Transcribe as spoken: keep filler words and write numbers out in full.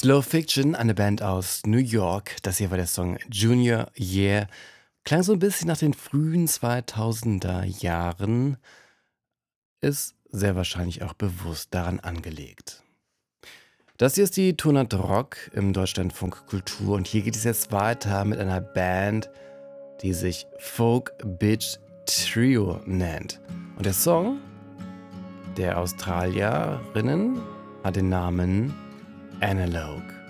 Slow Fiction, eine Band aus New York. Das hier war der Song Junior Year. Klang so ein bisschen nach den frühen zweitausender Jahren. Ist sehr wahrscheinlich auch bewusst daran angelegt. Das hier ist die Tonart Rock im Deutschlandfunk Kultur und hier geht es jetzt weiter mit einer Band, die sich Folk Bitch Trio nennt. Und der Song der Australierinnen hat den Namen Analog.